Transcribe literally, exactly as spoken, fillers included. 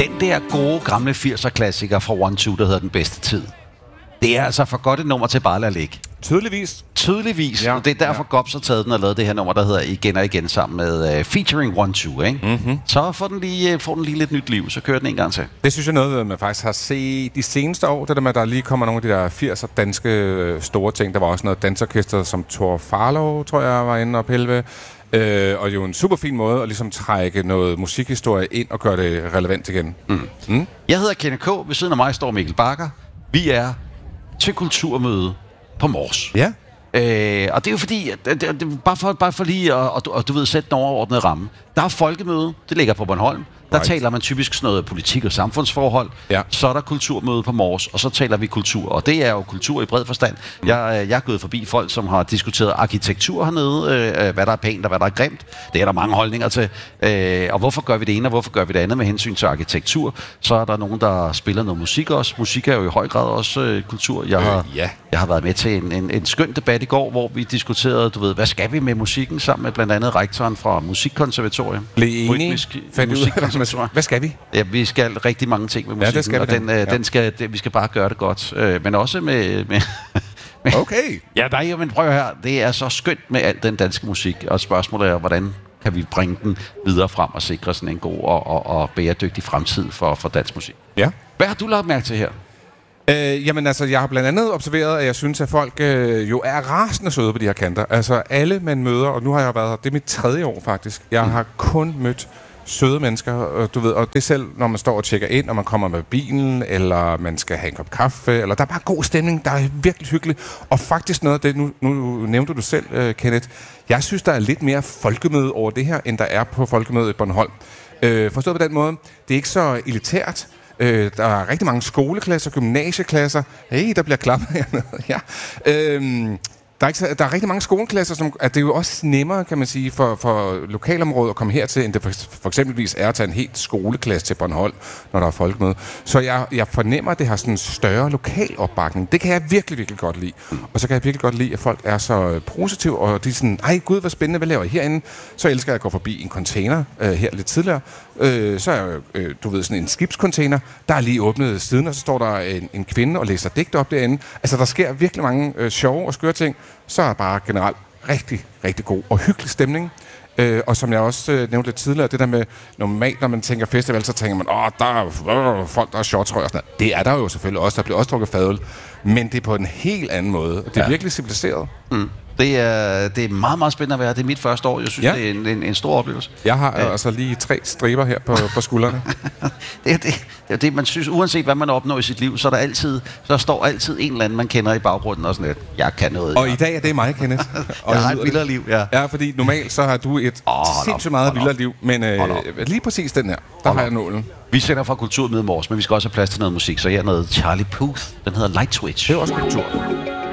Den der gode, gamle firser-klassiker fra One Two, der hedder Den Bedste Tid. Det er altså for godt et nummer til bare at lade ligge. Tydeligvis. Tydeligvis. Ja. Og det er derfor, ja. Gops har taget den og lavet det her nummer, der hedder Igen og Igen sammen med uh, featuring One Two, ikke? Mm-hmm. Så får den, lige, får den lige lidt nyt liv, så kører den en gang til. Det synes jeg noget, man faktisk har set de seneste år. Det der med, at der lige kommer nogle af de der firser danske store ting. Der var også noget dansorkester, som Thor Farlow, tror jeg, var inde og pille ved. Øh, og jo en super fin måde at ligesom trække noget musikhistorie ind og gøre det relevant igen. Mm. Mm? Jeg hedder Kenneth K. Ved siden af mig står Mikkel Bakker. Vi er til kulturmøde på Mors. Ja. Øh, og det er jo fordi, det, det, det, bare, for, bare for lige at og, og, du ved, sætte den overordnede ramme. Der er folkemøde, det ligger på Bornholm. Der right. taler man typisk sådan noget politik og samfundsforhold. Ja. Så er der kulturmøde på Mors, og så taler vi kultur. Og det er jo kultur i bred forstand. Mm. Jeg, jeg er gået forbi folk, som har diskuteret arkitektur hernede, øh, hvad der er pænt og hvad der er grimt. Det er der mange holdninger til. Øh, og hvorfor gør vi det ene, og hvorfor gør vi det andet med hensyn til arkitektur? Så er der nogen, der spiller noget musik også. Musik er jo i høj grad også øh, kultur. Jeg har, øh, ja. jeg har været med til en, en, en skøn debat i går, hvor vi diskuterede, du ved, hvad skal vi med musikken, sammen med blandt andet rektoren fra Musikkonservatoriet. Blev enige? Hvad skal vi? Ja, vi skal rigtig mange ting med musikken, ja, det skal og den, øh, ja. den skal, det, vi skal bare gøre det godt. Øh, men også med... med, med okay. Ja, der er, men prøv her. Det er så skønt med al den danske musik, og spørgsmålet er, hvordan kan vi bringe den videre frem og sikre sådan en god og, og, og bæredygtig fremtid for, for dansk musik. Ja. Hvad har du lagt mærke til her? Øh, jamen altså, jeg har blandt andet observeret, at jeg synes, at folk øh, jo er rasende søde på de her kanter. Altså alle man møder, og nu har jeg været her, det er mit tredje år faktisk. Jeg mm. har kun mødt søde mennesker, du ved, og det selv, når man står og tjekker ind, når man kommer med bilen, eller man skal have en kop kaffe, eller der er bare god stemning, der er virkelig hyggeligt. Og faktisk noget af det, nu, nu nævnte du selv, uh, Kenneth, jeg synes, der er lidt mere folkemøde over det her, end der er på folkemødet i Bornholm. Uh, forstået på den måde, det er ikke så elitært. Uh, der er rigtig mange skoleklasser, gymnasieklasser. Hey, der bliver klappet hernede. Ja. Uh, Der er, ikke, der er rigtig mange skoleklasser, som at det er jo også nemmere, kan man sige, for, for lokalområdet at komme hertil, end det for, for eksempelvis er at tage en helt skoleklasse til Bornholm, når der er folkemøde. Så jeg, jeg fornemmer, at det har sådan en større lokal opbakning. Det kan jeg virkelig, virkelig godt lide. Og så kan jeg virkelig godt lide, at folk er så positive, og de er sådan, ej gud, hvor spændende, hvad laver I herinde? Så elsker jeg at gå forbi en container øh, her lidt tidligere. Øh, så er øh, du ved, sådan en skibscontainer, der er lige åbnet siden, og så står der en, en kvinde og læser digt op derinde. Altså, der sker virkelig mange øh, sjove og skøre ting. Så er bare generelt rigtig, rigtig god og hyggelig stemning. Øh, og som jeg også øh, nævnte lidt tidligere, det der med, normalt når man tænker festival, så tænker man, åh, der er øh, folk, der er shorttrøjer og sådan noget. Det er der jo selvfølgelig også, der bliver også drukket fadøl. Men det er på en helt anden måde. Det er ja. virkelig civiliseret. Mm. Det er, det er meget, meget spændende at være. Det er mit første år. Jeg synes, ja. det er en, en, en stor oplevelse. Jeg har øh. altså lige tre striber her på, på skuldrene. det, er det, det er det, man synes, uanset hvad man opnår i sit liv, så er der altid, så står altid en eller anden, man kender i baggrunden og sådan lidt. Jeg kan noget. Og ja. i dag er det mig, Kenneth. Og jeg har et vildere liv, ja. Ja, fordi normalt så har du et oh, sindssygt meget vildere liv. Men øh, lige præcis den her, der oh, har jeg nålen. Vi sender fra Kulturmøde Mors, men vi skal også have plads til noget musik. Så her er noget Charlie Puth. Den hedder Light Switch. Det er også kultur.